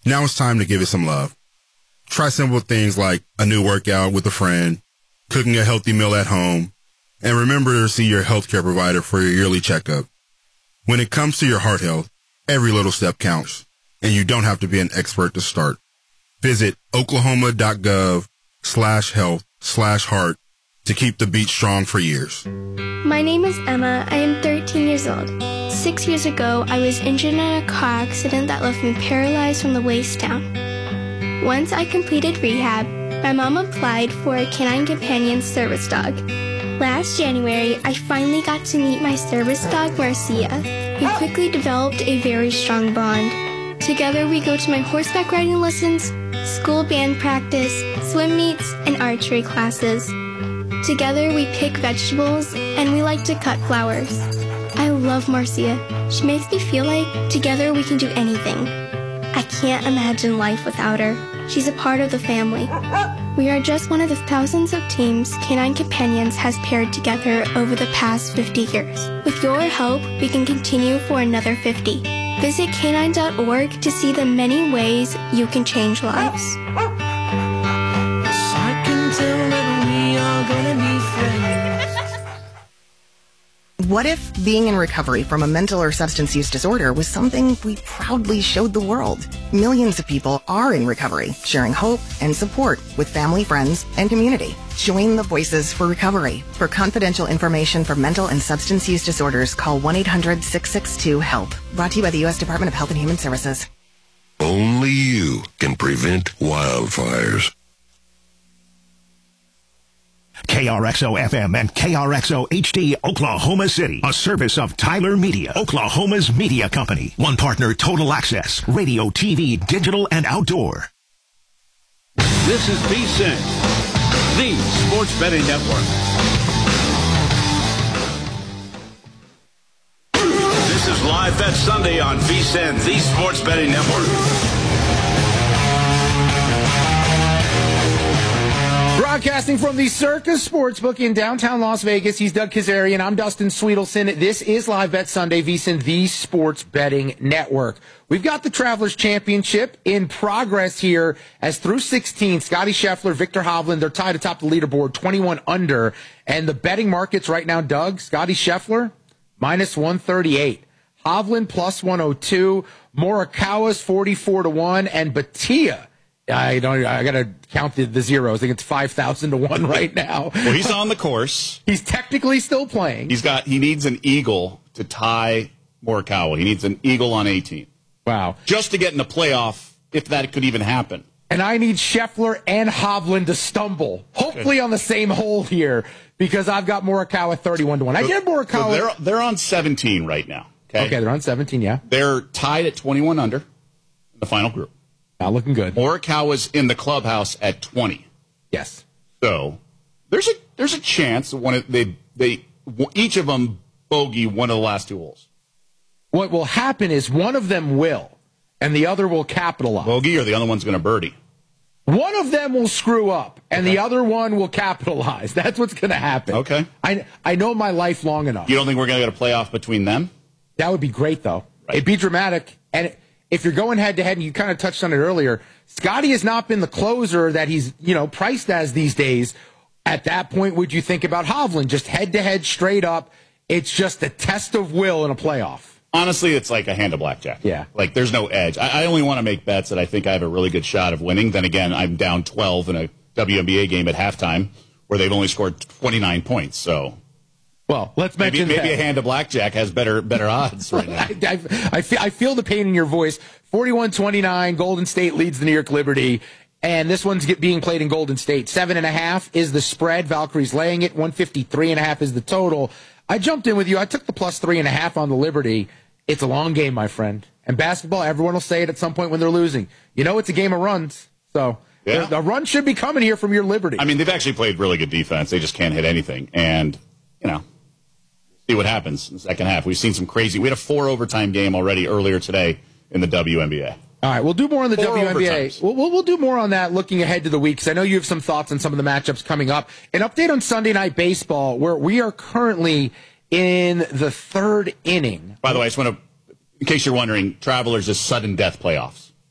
Now it's time to give it some love. Try simple things like a new workout with a friend, cooking a healthy meal at home, and remember to see your healthcare provider for your yearly checkup. When it comes to your heart health, every little step counts, and you don't have to be an expert to start. Visit oklahoma.gov/health/heart to keep the beat strong for years. My name is Emma. I am 13 years old. 6 years ago, I was injured in a car accident that left me paralyzed from the waist down. Once I completed rehab, my mom applied for a Canine Companion service dog. Last January, I finally got to meet my service dog, Marcia. We quickly developed a very strong bond. Together, we go to my horseback riding lessons, school band practice, swim meets, and archery classes. Together, we pick vegetables, and we like to cut flowers. I love Marcia. She makes me feel like together we can do anything. I can't imagine life without her. She's a part of the family. We are just one of the thousands of teams Canine Companions has paired together over the past 50 years. With your help, we can continue for another 50. Visit canine.org to see the many ways you can change lives. I can tell that we are gonna be friends. What if being in recovery from a mental or substance use disorder was something we proudly showed the world? Millions of people are in recovery, sharing hope and support with family, friends, and community. Join the Voices for Recovery. For confidential information for mental and substance use disorders, call 1-800-662-HELP. Brought to you by the U.S. Department of Health and Human Services. Only you can prevent wildfires. KRXO-FM and KRXO-HD, Oklahoma City. A service of Tyler Media, Oklahoma's media company. One partner, Total Access, radio, TV, digital, and outdoor. This is VSiN, the Sports Betting Network. This is Live Bet Sunday on VSiN, the Sports Betting Network. Broadcasting from the Circus Sportsbook in downtown Las Vegas, he's Doug Kazarian. I'm Dustin Sweetelson. This is Live Bet Sunday, VSiN, the Sports Betting Network. We've got the Travelers Championship in progress here as through 16, Scotty Scheffler, Victor Hovland, they're tied atop the leaderboard, 21 under. And the betting markets right now, Doug, Scotty Scheffler, minus 138. Hovland, plus 102. Morikawa's 44-1. And Batia, I got to count the zeros. I think it's 5,000 to 1 right now. Well, he's on the course. He's technically still playing. He needs an eagle to tie Morikawa. He needs an eagle on 18. Wow. Just to get in the playoff, if that could even happen. And I need Scheffler and Hovland to stumble, hopefully on the same hole here, because I've got Morikawa 31-1. I get Morikawa. So they're on 17 right now. Okay, they're on 17, yeah. They're tied at 21 under in the final group. Not looking good. Morikawa's in the clubhouse at 20. Yes. So there's a chance they each of them bogey one of the last two holes. What will happen is one of them will, and the other will capitalize. Bogey, or the other one's going to birdie. One of them will screw up, and the other one will capitalize. That's what's going to happen. Okay. I know my life long enough. You don't think we're going to get a playoff between them? That would be great, though. Right. It'd be dramatic. And if you're going head-to-head, and you kind of touched on it earlier, Scotty has not been the closer that he's, priced as these days. At that point, would you think about Hovland? Just head-to-head, straight up. It's just a test of will in a playoff. Honestly, it's like a hand of blackjack. Yeah. Like, there's no edge. I only want to make bets that I think I have a really good shot of winning. Then again, I'm down 12 in a WNBA game at halftime where they've only scored 29 points. So, well, let's mention maybe a hand of blackjack has better odds right now. I feel the pain in your voice. 41-29, Golden State leads the New York Liberty. And this one's being played in Golden State. 7.5 is the spread. Valkyrie's laying it. 153.5 is the total. I jumped in with you. I took the plus 3.5 on the Liberty. It's a long game, my friend. And basketball, everyone will say it at some point when they're losing. It's a game of runs. So yeah. A run should be coming here from your Liberty. I mean, they've actually played really good defense. They just can't hit anything. And, see what happens in the second half. We've seen some crazy. We had a 4 overtime game already earlier today in the WNBA. All right, we'll do more on the 4 WNBA. We'll do more on that looking ahead to the week, because I know you have some thoughts on some of the matchups coming up. An update on Sunday Night Baseball, where we are currently in the third inning. By the way, I just want to, in case you're wondering, Travelers is sudden death playoffs.